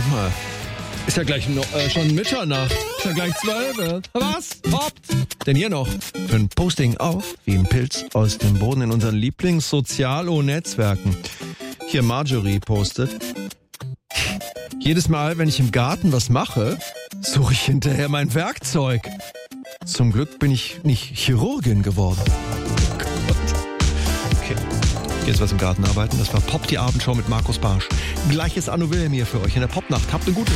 Moment mal. Ist ja gleich schon Mitternacht. Ist ja gleich 12. Was? Poppt. Denn hier noch für ein Posting auf, wie ein Pilz aus dem Boden in unseren Lieblings-Sozialo-Netzwerken. Hier Marjorie postet. Jedes Mal, wenn ich im Garten was mache, suche ich hinterher mein Werkzeug. Zum Glück bin ich nicht Chirurgin geworden. Oh Gott. Okay, jetzt was im Garten arbeiten. Das war Pop, die Abendshow mit Markus Barsch. Gleiches Anno Wilhelm hier für euch in der Popnacht. Habt eine gute.